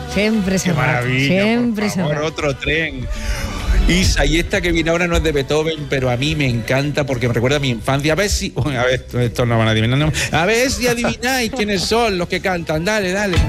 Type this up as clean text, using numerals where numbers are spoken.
Siempre ese rato. Siempre ese rato. Otro tren. Isa, y esta que viene ahora no es de Beethoven, pero a mí me encanta porque me recuerda a mi infancia. A ver si... A ver, esto no van a adivinar. A ver si adivináis quiénes son los que cantan. Dale, dale.